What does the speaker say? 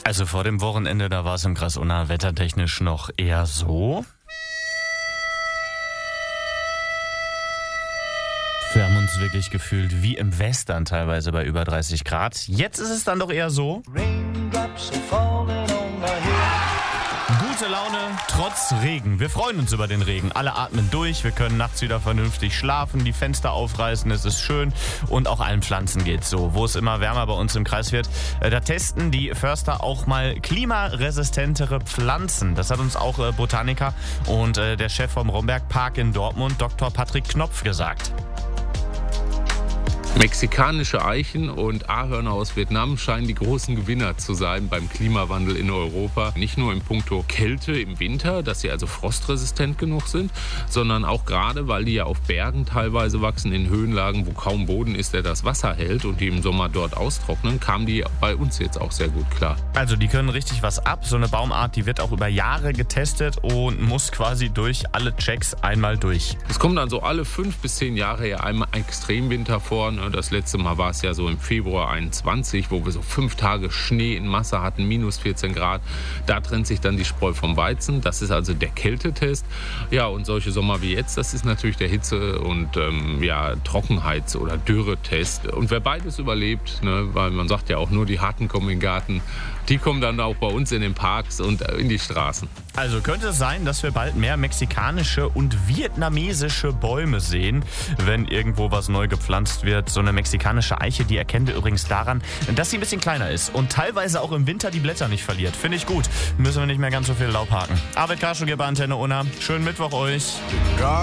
Also vor dem Wochenende, da war es im Kreis Unna wettertechnisch noch eher so. Wir haben uns wirklich gefühlt wie im Western teilweise bei über 30 Grad. Jetzt ist es dann doch eher so. Gute Laune, trotz Regen. Wir freuen uns über den Regen. Alle atmen durch, wir können nachts wieder vernünftig schlafen, die Fenster aufreißen, es ist schön und auch allen Pflanzen geht's so. Wo es immer wärmer bei uns im Kreis wird, da testen die Förster auch mal klimaresistentere Pflanzen. Das hat uns auch Botaniker und der Chef vom Romberg-Park in Dortmund, Dr. Patrick Knopf, gesagt. Mexikanische Eichen und Ahorn aus Vietnam scheinen die großen Gewinner zu sein beim Klimawandel in Europa. Nicht nur in puncto Kälte im Winter, dass sie also frostresistent genug sind, sondern auch gerade, weil die ja auf Bergen teilweise wachsen, in Höhenlagen, wo kaum Boden ist, der das Wasser hält und die im Sommer dort austrocknen, kamen die bei uns jetzt auch sehr gut klar. Also die können richtig was ab. So eine Baumart, die wird auch über Jahre getestet und muss quasi durch alle Checks einmal durch. Es kommt dann so alle 5 bis 10 Jahre ja einmal Extremwinter vor. Das letzte Mal war es ja so im Februar 21, wo wir so 5 Tage Schnee in Masse hatten, minus 14 Grad. Da trennt sich dann die Spreu vom Weizen. Das ist also der Kältetest. Ja, und solche Sommer wie jetzt, das ist natürlich der Hitze- und Trockenheits- oder Dürretest. Und wer beides überlebt, weil man sagt ja auch, nur die Harten kommen in den Garten, die kommen dann auch bei uns in den Parks und in die Straßen. Also könnte es sein, dass wir bald mehr mexikanische und vietnamesische Bäume sehen, wenn irgendwo was neu gepflanzt wird. So eine mexikanische Eiche, die erkennen wir übrigens daran, dass sie ein bisschen kleiner ist und teilweise auch im Winter die Blätter nicht verliert. Finde ich gut. Müssen wir nicht mehr ganz so viel Laub haken. Arvid Karschuk bei Antenne Unna. Schönen Mittwoch euch.